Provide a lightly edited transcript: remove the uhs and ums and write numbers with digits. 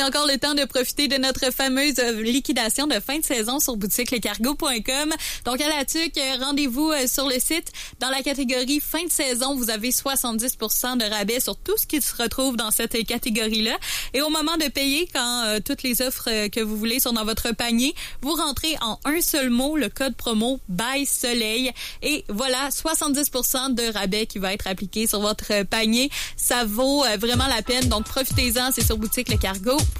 encore le temps de profiter de notre fameuse liquidation de fin de saison sur boutiquelecargo.com. Donc, à la TUC, rendez-vous sur le site. Dans la catégorie fin de saison, vous avez 70% de rabais sur tout ce qui se retrouve dans cette catégorie-là. Et au moment de payer, quand toutes les offres que vous voulez sont dans votre panier, vous rentrez en un seul mot le code promo BY SOLEIL. Et voilà, 70% de rabais qui va être appliqué sur votre panier. Ça vaut vraiment la peine. Donc, profitez-en. C'est sur boutiquelecargo.com.